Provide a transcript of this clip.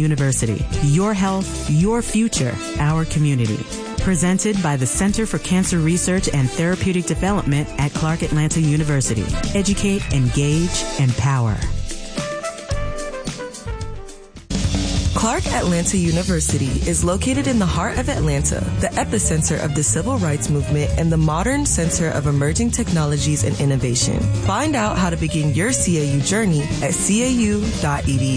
University. Your health, your future, our community. Presented by the Center for Cancer Research and Therapeutic Development at Clark Atlanta University. Educate, engage, empower. Clark Atlanta University is located in the heart of Atlanta, the epicenter of the civil rights movement and the modern center of emerging technologies and innovation. Find out how to begin your CAU journey at cau.edu.